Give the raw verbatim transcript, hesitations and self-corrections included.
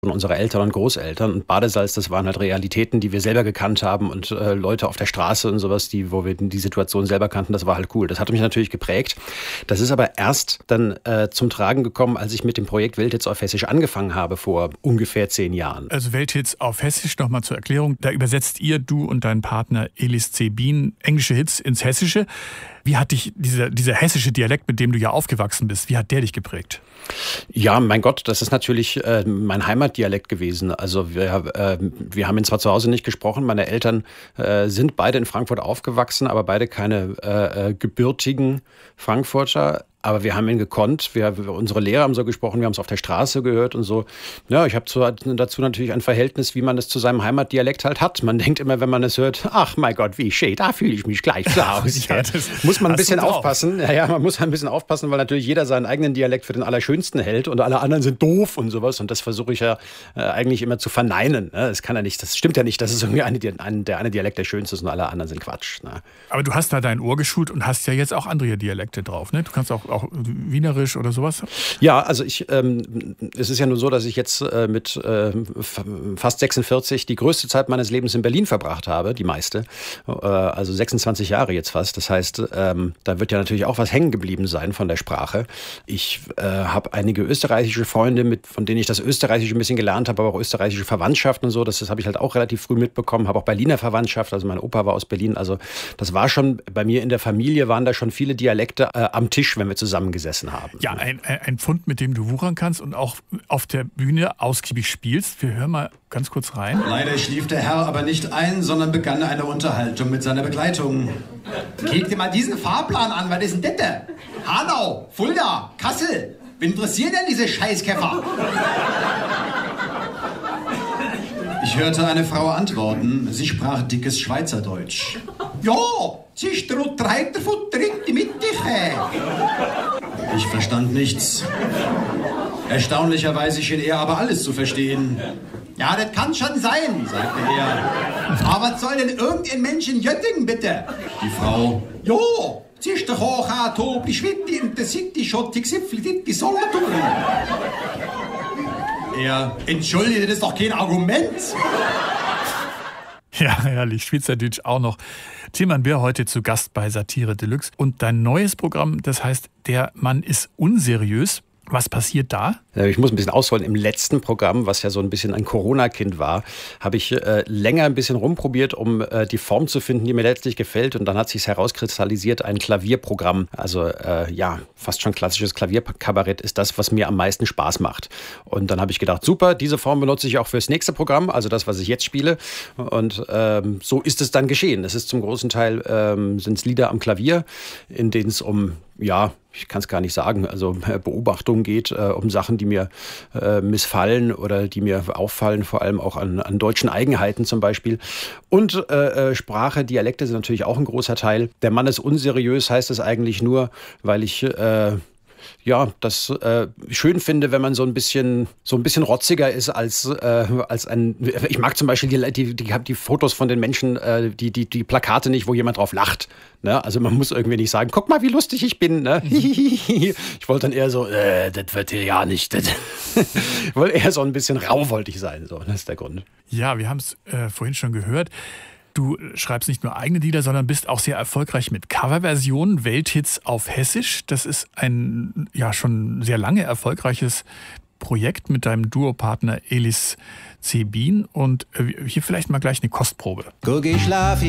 unserer Eltern und Großeltern. Und Badesalz, das waren halt Realitäten, die wir selber gekannt haben und äh, Leute auf der Straße und sowas, die, wo wir die Situation selber kannten, das war halt cool. Das hat mich natürlich geprägt. Das ist aber erst dann äh, zum Tragen gekommen, als ich mit dem Projekt Welthits auf Hessisch angefangen habe, vor ungefähr zehn Jahren. Also Welthits auf Hessisch, nochmal zur Erklärung. Da übersetzt ihr, du und dein Partner Elis Zebin, englische Hits ins Hessische. Wie hat dich dieser, dieser hessische Dialekt, mit dem du ja aufgewachsen bist, wie hat der dich geprägt? Ja, mein Gott, das ist natürlich äh, mein Heimatdialekt gewesen. Also wir, äh, wir haben ihn zwar zu Hause nicht gesprochen, meine Eltern äh, sind beide in Frankfurt aufgewachsen, aber beide keine äh, äh, gebürtigen Frankfurter. Aber wir haben ihn gekonnt. Wir, unsere Lehrer haben so gesprochen, wir haben es auf der Straße gehört und so. Ja, ich habe dazu natürlich ein Verhältnis, wie man es zu seinem Heimatdialekt halt hat. Man denkt immer, wenn man es hört, ach mein Gott, wie schön, da fühle ich mich gleich zu Hause. Ja, muss man ein bisschen aufpassen. Ja, ja, man muss ein bisschen aufpassen, weil natürlich jeder seinen eigenen Dialekt für den Allerschönsten hält und alle anderen sind doof und sowas. Und das versuche ich ja äh, eigentlich immer zu verneinen. Ne? Das kann ja nicht, das stimmt ja nicht, dass es irgendwie eine, ein, der eine Dialekt der schönste ist und alle anderen sind Quatsch. Ne? Aber du hast da dein Ohr geschult und hast ja jetzt auch andere Dialekte drauf. Ne? Du kannst auch auch Wienerisch oder sowas? Ja, also ich, ähm, es ist ja nur so, dass ich jetzt äh, mit äh, fast sechsundvierzig die größte Zeit meines Lebens in Berlin verbracht habe, die meiste. Äh, also sechsundzwanzig Jahre jetzt fast. Das heißt, ähm, da wird ja natürlich auch was hängen geblieben sein von der Sprache. Ich äh, habe einige österreichische Freunde, mit, von denen ich das Österreichische ein bisschen gelernt habe, aber auch österreichische Verwandtschaft und so. Das, das habe ich halt auch relativ früh mitbekommen. Habe auch Berliner Verwandtschaft, also mein Opa war aus Berlin. Also das war schon, bei mir in der Familie waren da schon viele Dialekte äh, am Tisch, wenn wir zusammen gesessen haben. Ja, ein, ein Pfund, mit dem du wuchern kannst und auch auf der Bühne ausgiebig spielst. Wir hören mal ganz kurz rein. Leider schlief der Herr aber nicht ein, sondern begann eine Unterhaltung mit seiner Begleitung. Kick dir mal diesen Fahrplan an, was ist denn das? Hanau, Fulda, Kassel. Wen interessiert denn diese Scheißkäfer? Ich hörte eine Frau antworten. Sie sprach dickes Schweizerdeutsch. Ja, sie ist der Reiter von dritte Mittiche. Ich verstand nichts. Erstaunlicherweise schien er aber alles zu verstehen. Ja, das kann schon sein, sagte er. Aber was soll denn irgendein Mensch in Jöttingen, bitte? Die Frau. Jo, sie ist doch auch ein Tobi Schwitti und der City Schottig Sipfel, die soll er tun. Er, entschuldige, das ist doch kein Argument. Ja, herrlich, Schweizerdeutsch auch noch. Tilman Bär heute zu Gast bei Satire Deluxe. Und dein neues Programm, das heißt, der Mann ist unseriös. Was passiert da? Ich muss ein bisschen ausholen. Im letzten Programm, was ja so ein bisschen ein Corona-Kind war, habe ich äh, länger ein bisschen rumprobiert, um äh, die Form zu finden, die mir letztlich gefällt. Und dann hat sich herauskristallisiert, ein Klavierprogramm. Also äh, ja, fast schon klassisches Klavierkabarett ist das, was mir am meisten Spaß macht. Und dann habe ich gedacht, super, diese Form benutze ich auch fürs nächste Programm, also das, was ich jetzt spiele. Und ähm, so ist es dann geschehen. Es ist zum großen Teil ähm, sind es Lieder am Klavier, in denen es um, ja, ich kann es gar nicht sagen, also Beobachtungen geht, äh, um Sachen, die mir äh, missfallen oder die mir auffallen, vor allem auch an, an deutschen Eigenheiten zum Beispiel. Und äh, Sprache, Dialekte sind natürlich auch ein großer Teil. Der Mann ist unseriös, heißt es eigentlich nur, weil ich äh, ja, das äh, schön finde, wenn man so ein bisschen so ein bisschen rotziger ist als äh, als ein. Ich mag zum Beispiel die die die, die Fotos von den Menschen, äh, die die die Plakate nicht, wo jemand drauf lacht. Ne? Also man muss irgendwie nicht sagen, guck mal, wie lustig ich bin. Ne? Ich wollte dann eher so, äh, das wird hier ja nicht. Ich wollte eher so ein bisschen rau wollte ich sein. So, das ist der Grund. Ja, wir haben es äh, vorhin schon gehört. Du schreibst nicht nur eigene Lieder, sondern bist auch sehr erfolgreich mit Coverversionen, Welthits auf Hessisch. Das ist ein ja schon sehr lange erfolgreiches Projekt mit deinem Duopartner Elis Zebin. Und hier vielleicht mal gleich eine Kostprobe. Guck, ich schlaf